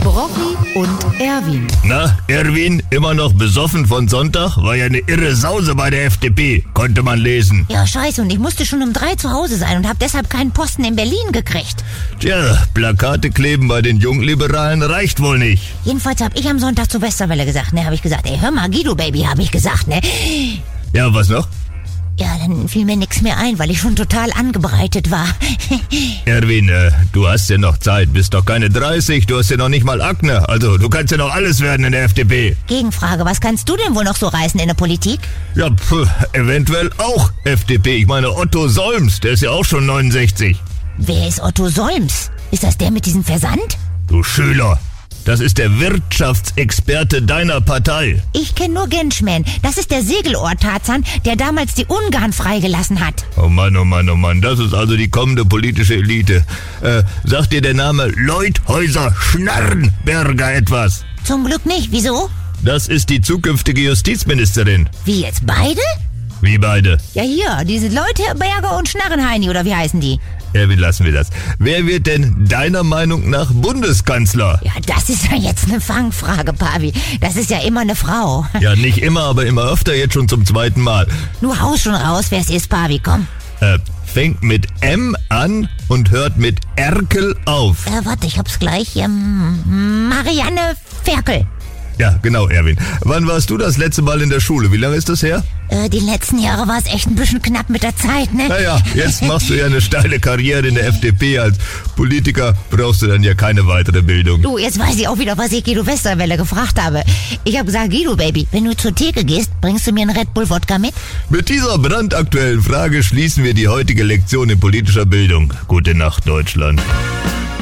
Brocchi und Erwin. Na, Erwin, immer noch besoffen von Sonntag? War ja eine irre Sause bei der FDP, konnte man lesen. Ja, scheiße, und ich musste schon um 3 zu Hause sein und habe deshalb keinen Posten in Berlin gekriegt. Tja, Plakate kleben bei den Jungliberalen reicht wohl nicht. Jedenfalls habe ich am Sonntag zur Westerwelle gesagt, ne? Habe ich gesagt, ey, hör mal, Guido Baby, habe ich gesagt, ne? Ja, was noch? Ja, dann fiel mir nichts mehr ein, weil ich schon total angebreitet war. Erwin, du hast ja noch Zeit, bist doch keine 30, du hast ja noch nicht mal Akne, also du kannst ja noch alles werden in der FDP. Gegenfrage, was kannst du denn wohl noch so reißen in der Politik? Ja, eventuell auch FDP. Ich meine Otto Solms, der ist ja auch schon 69. Wer ist Otto Solms? Ist das der mit diesem Versand? Du Schüler, das ist der Wirtschaftsexperte deiner Partei. Ich kenne nur Genschman. Das ist der Segelohr-Tarzan, der damals die Ungarn freigelassen hat. Oh Mann, das ist also die kommende politische Elite. Sagt dir der Name Leuthäuser Schnarrenberger etwas? Zum Glück nicht. Wieso? Das ist die zukünftige Justizministerin. Wie, jetzt beide? Wie beide? Ja, hier, diese Leute, Berger und Schnarrenheini, oder wie heißen die? Erwin, lassen wir das. Wer wird denn deiner Meinung nach Bundeskanzler? Ja, das ist ja jetzt eine Fangfrage, Pavi. Das ist ja immer eine Frau. Ja, nicht immer, aber immer öfter, jetzt schon zum 2. Mal. Nur haus schon raus, wer es ist, Pavi, komm. Fängt mit M an und hört mit Erkel auf. Warte, ich hab's gleich. Marianne Ferkel. Ja, genau, Erwin. Wann warst du das letzte Mal in der Schule? Wie lange ist das her? Die letzten Jahre war es echt ein bisschen knapp mit der Zeit, ne? Naja, jetzt machst du ja eine steile Karriere in der FDP. Als Politiker brauchst du dann ja keine weitere Bildung. Du, jetzt weiß ich auch wieder, was ich Guido Westerwelle gefragt habe. Ich habe gesagt, Guido Baby, wenn du zur Theke gehst, bringst du mir einen Red Bull Wodka mit? Mit dieser brandaktuellen Frage schließen wir die heutige Lektion in politischer Bildung. Gute Nacht, Deutschland.